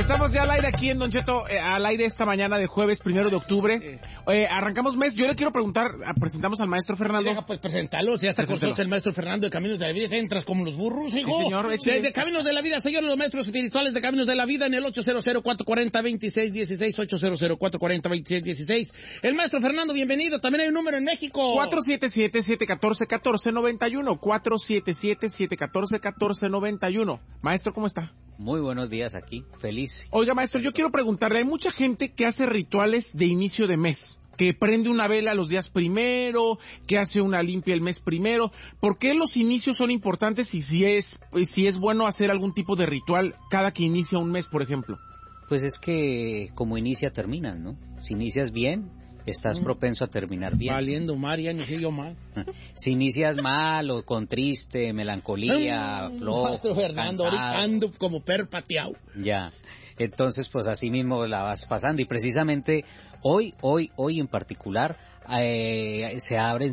Estamos ya al aire aquí en Don Cheto, al aire esta mañana de jueves 1 de octubre. Arrancamos mes. Yo le quiero preguntar, presentamos al maestro Fernando. Deja, pues presentarlo, si ya está con nosotros el maestro Fernando de Caminos de la Vida. Entras como los burros, hijo. Sí, señor, de Caminos de la Vida, señores, los maestros espirituales de Caminos de la Vida en el 800-440-2616, 800-440-2616. El maestro Fernando, bienvenido. También hay un número en México. 477-714-1491. 477-714-1491. Maestro, ¿cómo está? Muy buenos días aquí, feliz. Oiga, maestro, yo quiero preguntarle, hay mucha gente que hace rituales de inicio de mes, que prende una vela los días primero, que hace una limpia el mes primero. ¿Por qué los inicios son importantes y si es bueno hacer algún tipo de ritual cada que inicia un mes, por ejemplo? Pues es que como inicia, terminas, ¿no? Si inicias bien, estás propenso a terminar bien. Valiendo mar, ya inicié yo mal. Si inicias mal o con triste, melancolía, flojo, Fernando, ahorita ando como perro pateado. Ya, entonces pues así mismo la vas pasando y precisamente hoy en particular se abren